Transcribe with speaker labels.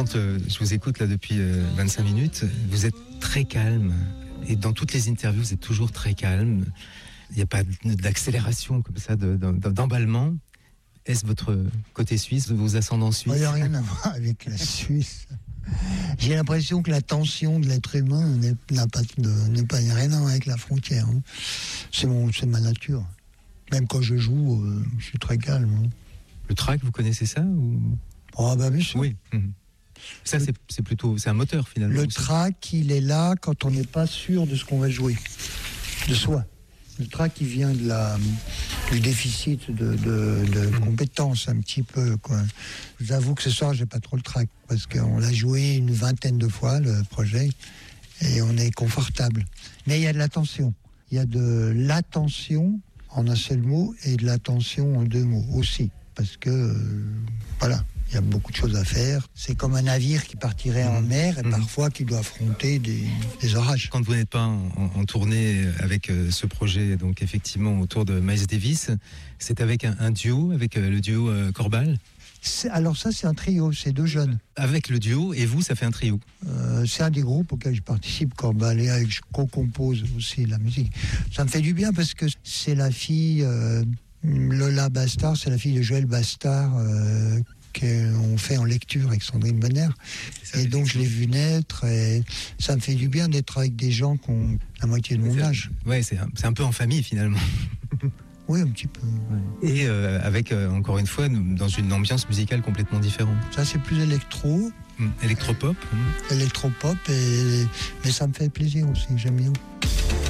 Speaker 1: Quand je vous écoute là depuis 25 minutes, vous êtes très calme. Et dans toutes les interviews, vous êtes toujours très calme. Il n'y a pas d'accélération comme ça, d'emballement. Est-ce votre côté suisse, vos ascendants suisses ?
Speaker 2: Il n'y a rien à voir avec la Suisse. J'ai l'impression que la tension de l'être humain n'est pas rien à voir avec la frontière. Hein. C'est ma nature. Même quand je joue, je suis très calme. Hein.
Speaker 1: Le track, vous connaissez ça ou...
Speaker 2: Oh, bah bien sûr.
Speaker 1: Oui. Ça, c'est plutôt... C'est un moteur, finalement.
Speaker 2: Le
Speaker 1: aussi.
Speaker 2: track, il est là quand on n'est pas sûr de ce qu'on va jouer. De soi. Le track, il vient du déficit de compétences, un petit peu, quoi. Je vous avoue que ce soir, j'ai pas trop le track, parce qu'on l'a joué une 20aine de fois, le projet, et on est confortable. Mais il y a de l'attention. Il y a de l'attention en un seul mot, et de l'attention en deux mots aussi. Parce que, voilà, il y a beaucoup de choses à faire. C'est comme un navire qui partirait en mer et parfois qui doit affronter des orages.
Speaker 1: Quand vous n'êtes pas en tournée avec ce projet, donc effectivement autour de Miles Davis, c'est avec un duo, avec le duo Corbal ?
Speaker 2: Alors ça, c'est un trio, c'est deux jeunes.
Speaker 1: Avec le duo, et vous, ça fait un trio ?
Speaker 2: C'est un des groupes auxquels je participe, Corbal, et avec je co-compose aussi la musique. Ça me fait du bien parce que c'est la fille... Lola Bastard, c'est la fille de Joël Bastard qu'on fait en lecture avec Sandrine Bonner. Et donc je l'ai vu naître et ça me fait du bien d'être avec des gens qui ont la moitié de mon âge.
Speaker 1: Ouais, c'est un peu en famille finalement.
Speaker 2: Oui, un petit peu.
Speaker 1: Ouais. Et avec, encore une fois, dans une ambiance musicale complètement différente.
Speaker 2: Ça, c'est plus électro.
Speaker 1: Électropop.
Speaker 2: Électropop, mais ça me fait plaisir aussi, j'aime bien.